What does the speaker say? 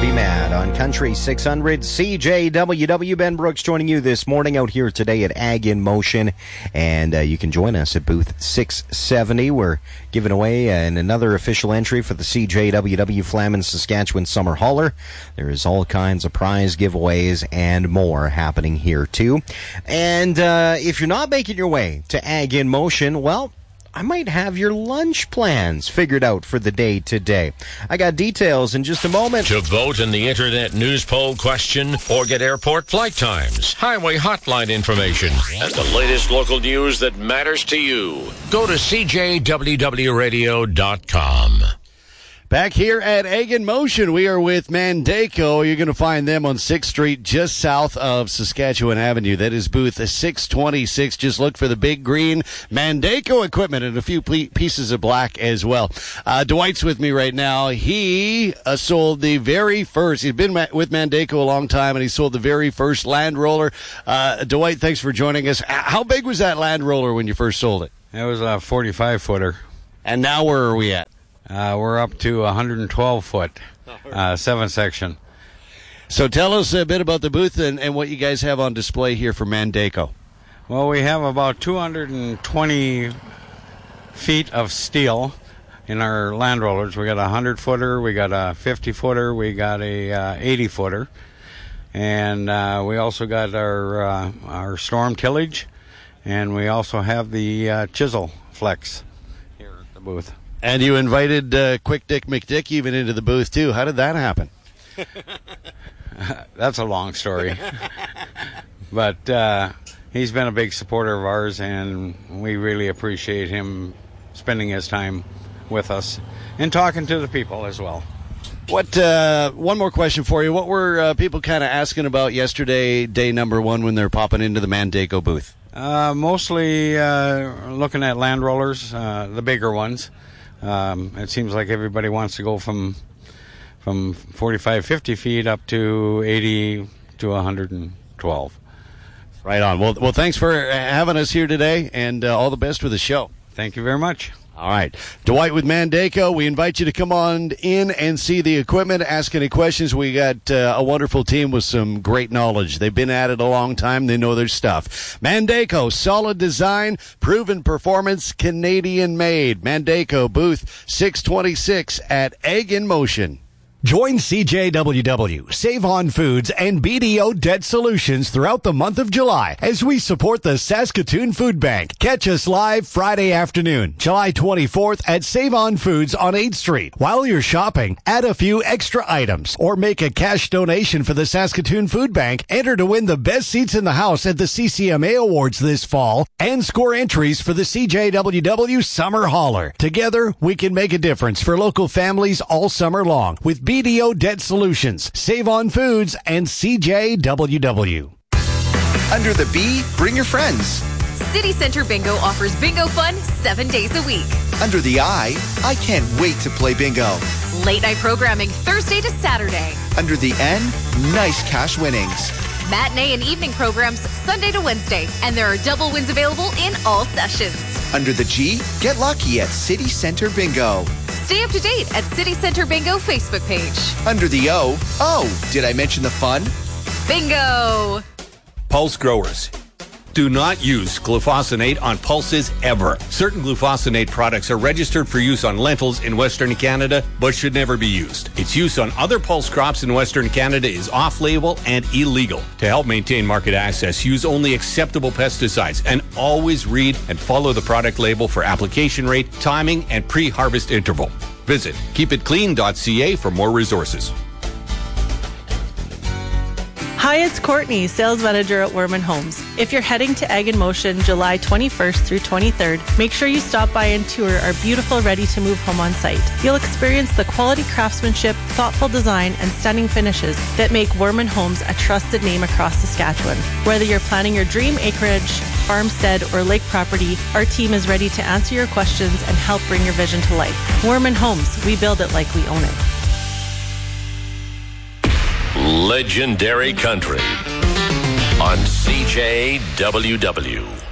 Be Mad on Country 600 CJWW. Ben Brooks joining you this morning out here today at Ag in Motion. And you can join us at booth 670. We're giving away another official entry for the CJWW Flamin Saskatchewan Summer Hauler. There is all kinds of prize giveaways and more happening here too. And if you're not making your way to Ag in Motion, well, I might have your lunch plans figured out for the day today. I got details in just a moment. To vote in the Internet News Poll question or get airport flight times, highway hotline information, and the latest local news that matters to you, go to CJWWRadio.com. Back here at Ag in Motion, we are with Mandako. You're going to find them on 6th Street, just south of Saskatchewan Avenue. That is booth 626. Just look for the big green Mandako equipment and a few pieces of black as well. Dwight's with me right now. He sold the very first, he's been with Mandako a long time, and he sold the very first Land Roller. Dwight, thanks for joining us. How big was that Land Roller when you first sold it? It was a 45-footer. And now where are we at? We're up to 112-foot, 7-section. So tell us a bit about the booth and what you guys have on display here for Mandako. Well, we have about 220 feet of steel in our Land Rollers. We got a 100-footer, we got a 50-footer, we got a 80-footer, and we also got our storm tillage, and we also have the chisel flex here at the booth. And you invited Quick Dick McDick even into the booth, too. How did that happen? That's a long story. But he's been a big supporter of ours, and we really appreciate him spending his time with us and talking to the people as well. One more question for you. What were people kind of asking about yesterday, day number one, when they're popping into the Mandako booth? Mostly looking at Land Rollers, the bigger ones. It seems like everybody wants to go from 45, 50 feet up to 80 to 112. Right on. Well, thanks for having us here today, and all the best with the show. Thank you very much. All right. Dwight with Mandako, we invite you to come on in and see the equipment, ask any questions. We got a wonderful team with some great knowledge. They've been at it a long time. They know their stuff. Mandako, solid design, proven performance, Canadian-made. Mandako, booth 626 at Ag in Motion. Join CJWW, Save On Foods, and BDO Debt Solutions throughout the month of July as we support the Saskatoon Food Bank. Catch us live Friday afternoon, July 24th at Save On Foods on 8th Street. While you're shopping, add a few extra items or make a cash donation for the Saskatoon Food Bank. Enter to win the best seats in the house at the CCMA Awards this fall and score entries for the CJWW Summer Hauler. Together, we can make a difference for local families all summer long with BDO Debt Solutions, Save On Foods, and CJWW. Under the B, bring your friends. City Center Bingo offers bingo fun 7 days a week. Under the I can't wait to play bingo. Late night programming Thursday to Saturday. Under the N, nice cash winnings. Matinee and evening programs Sunday to Wednesday, and there are double wins available in all sessions. Under the G, get lucky at City Center Bingo. Stay up to date at City Center Bingo Facebook page. Under the O, did I mention the fun? Bingo! Pulse growers, do not use glufosinate on pulses ever. Certain glufosinate products are registered for use on lentils in Western Canada, but should never be used. Its use on other pulse crops in Western Canada is off-label and illegal. To help maintain market access, use only acceptable pesticides and always read and follow the product label for application rate, timing, and pre-harvest interval. Visit keepitclean.ca for more resources. Hi, it's Courtney, sales manager at Werman Homes. If you're heading to Ag in Motion July 21st through 23rd, make sure you stop by and tour our beautiful ready-to-move home on site. You'll experience the quality craftsmanship, thoughtful design, and stunning finishes that make Werman Homes a trusted name across Saskatchewan. Whether you're planning your dream acreage, farmstead, or lake property, our team is ready to answer your questions and help bring your vision to life. Werman Homes, we build it like we own it. Legendary Country on CJWW.